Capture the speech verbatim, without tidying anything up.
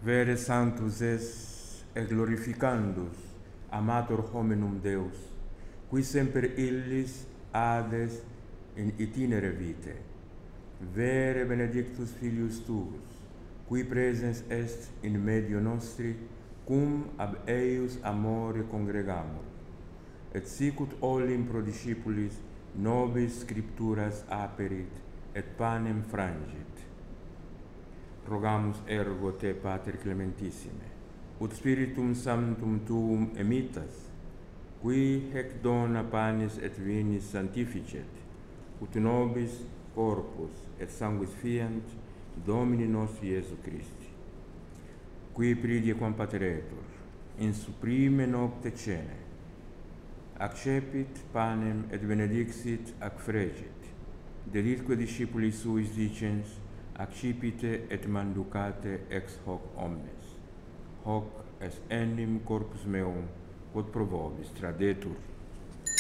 Vere sanctus es, et glorificandus, amator hominum Deus, qui semper illis ades in itinere vitae. Vere benedictus filius tuus, qui presens est in medio nostri, cum ab eius amore congregamur, et sicut olim pro discipulis nobis scripturas aperit, et panem frangit. Rogamus ergo te, Pater clementissime, ut Spiritum Sanctum tuum emitas, qui hec dona panis et vinis sanctificet, ut nobis corpus et sanguis fiant Domini nostri Iesu Christi, qui pridie quam pateretur, in supreme nocte cene, accepit panem et benedixit ac fregit, delitque discipuli suis dicens, accipite et manducate ex hoc omnes. Hoc est enim corpus meum, quod pro vobis tradetur.